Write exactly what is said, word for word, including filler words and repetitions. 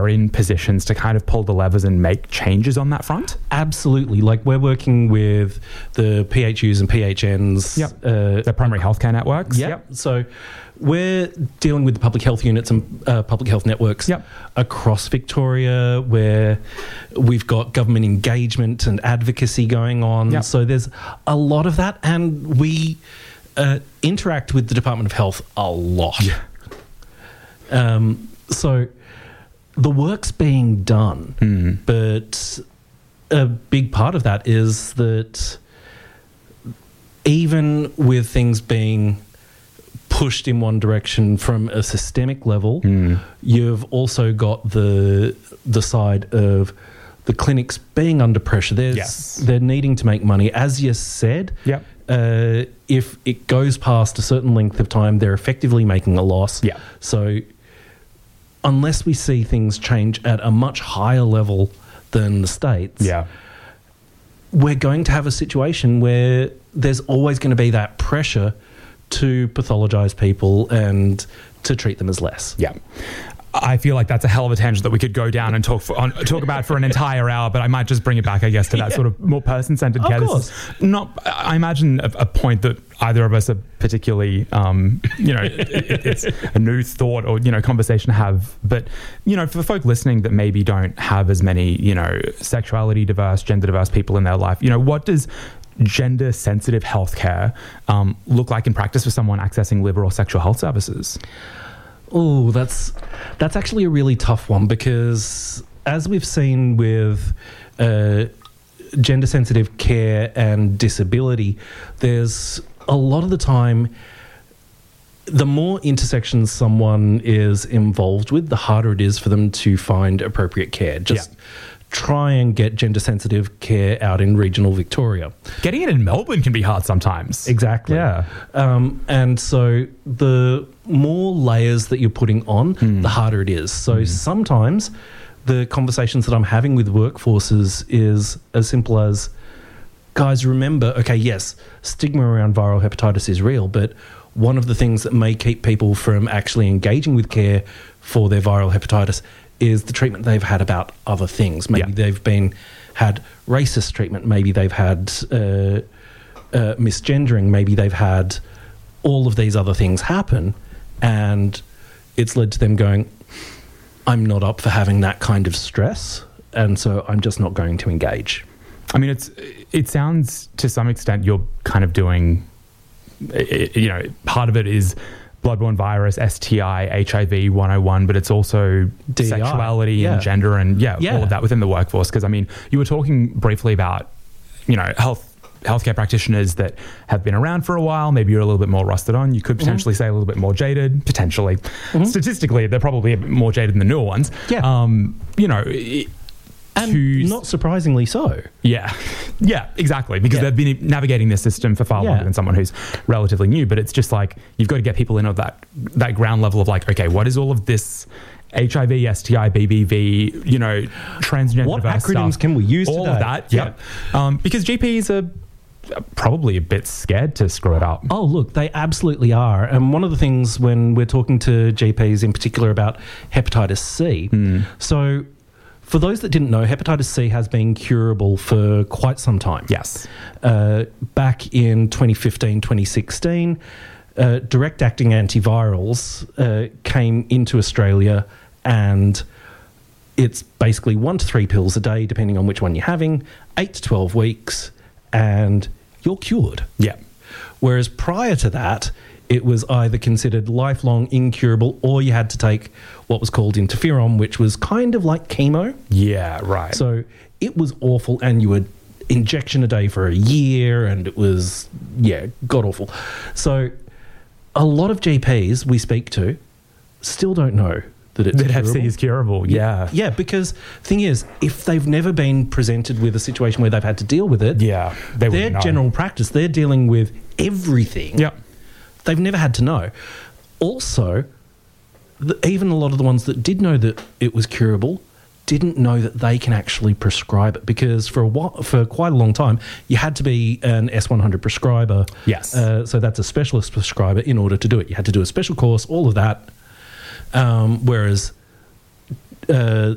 are in positions to kind of pull the levers and make changes on that front? Absolutely. Like, we're working with the P H Us and P H Ns. Yep. Uh, the primary healthcare networks. Yep. yep. So we're dealing with the public health units and uh, public health networks yep. across Victoria, where we've got government engagement and advocacy going on. Yep. So there's a lot of that, and we uh, interact with the Department of Health a lot. Yeah. Um, so the work's being done, mm. but a big part of that is that even with things being pushed in one direction from a systemic level, mm. you've also got the the side of the clinics being under pressure. There's, yes. They're needing to make money. As you said, yep. uh, if it goes past a certain length of time, they're effectively making a loss. Yeah. So unless we see things change at a much higher level than the States, yeah. we're going to have a situation where there's always going to be that pressure to pathologise people and to treat them as less. Yeah. I feel like that's a hell of a tangent that we could go down and talk for, on, talk about for an entire hour, but I might just bring it back, I guess, to that yeah. sort of more person-centred care. Of course. This is not, I imagine, a, a point that either of us are particularly, um, you know, it, it, it's a new thought or, you know, conversation to have. But, you know, for the folk listening that maybe don't have as many, you know, sexuality diverse, gender diverse people in their life, you know, what does gender sensitive healthcare um, look like in practice for someone accessing liver or sexual health services? Oh, that's that's actually a really tough one, because as we've seen with uh, gender sensitive care and disability, there's a lot of the time, the more intersections someone is involved with, the harder it is for them to find appropriate care. Just yeah. try and get gender sensitive care out in regional Victoria. Getting it in Melbourne can be hard sometimes. Exactly. Yeah. Um, and so the more layers that you're putting on, mm. the harder it is. So mm. sometimes the conversations that I'm having with workforces is as simple as, guys, remember, okay, yes, stigma around viral hepatitis is real, but one of the things that may keep people from actually engaging with care for their viral hepatitis is the treatment they've had about other things. Maybe yeah. they've been had racist treatment. Maybe they've had uh, uh, misgendering. Maybe they've had all of these other things happen, and it's led to them going, I'm not up for having that kind of stress, and so I'm just not going to engage. I mean, it's it sounds to some extent you're kind of doing, you know, part of it is bloodborne virus, S T I, H I V one oh one, but it's also D E I. Sexuality yeah. and gender and yeah, yeah, all of that within the workforce. Because, I mean, you were talking briefly about, you know, health healthcare practitioners that have been around for a while. Maybe you're a little bit more rusted on. You could potentially mm-hmm. say a little bit more jaded, potentially. Mm-hmm. Statistically, they're probably a bit more jaded than the newer ones. Yeah. Um, you know... It, And to, not surprisingly so. Yeah. Yeah, exactly. Because yeah. they've been navigating this system for far yeah. longer than someone who's relatively new. But it's just like, you've got to get people in at that, that ground level of like, okay, what is all of this H I V, S T I, B B V, you know, transgender what diverse acronyms stuff, can we use all today? of that, yeah. Um, because G Ps are probably a bit scared to screw it up. Oh, look, they absolutely are. And one of the things when we're talking to G Ps in particular about hepatitis C, mm. so... For those that didn't know, hepatitis C has been curable for quite some time. Yes. Uh, back in twenty fifteen, twenty sixteen, uh, direct-acting antivirals uh, came into Australia, and it's basically one to three pills a day, depending on which one you're having, eight to twelve weeks, and you're cured. Yeah. Whereas prior to that, it was either considered lifelong incurable, or you had to take what was called interferon, which was kind of like chemo. Yeah, right. So it was awful, and you would injection a day for a year, and it was, yeah, god-awful. So a lot of G Ps we speak to still don't know that it's that curable. Hep C is curable, yeah. Yeah, because the thing is, if they've never been presented with a situation where they've had to deal with it, yeah, they their know. general practice, they're dealing with everything. Yeah. They've never had to know. Also, the, even a lot of the ones that did know that it was curable didn't know that they can actually prescribe it, because for a while, for quite a long time, you had to be an S one hundred prescriber. Yes. Uh, so that's a specialist prescriber in order to do it. You had to do a special course, all of that. Um, whereas uh,